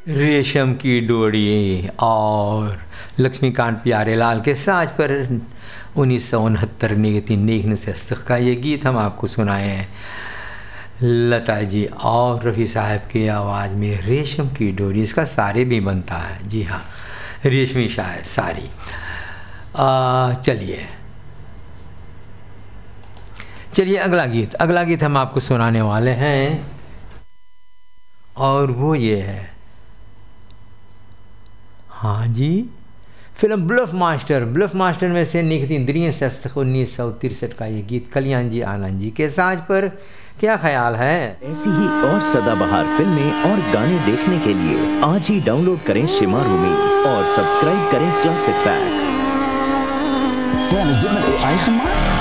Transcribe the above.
रेशम की डोरी और लक्ष्मीकांत प्यारेलाल के साज पर 1969 नेगन सस्तक का ये गीत हम आपको सुनाए हैं। लता जी और रफ़ी साहब की आवाज़ में रेशम की डोरी, इसका सारे भी बनता है। जी हाँ, रेशमी शायद सारी। चलिए अगला गीत हम आपको सुनाने वाले हैं और वो ये है, हाँ जी, फिल्म ब्लफ मास्टर में से निकती सस्त 1963 का ये गीत कल्याण जी आनंद जी के साज पर। क्या ख्याल है? ऐसी ही और सदाबहार फिल्में और गाने देखने के लिए आज ही डाउनलोड करें शिमारूमी और सब्सक्राइब करें क्लासिक पैक।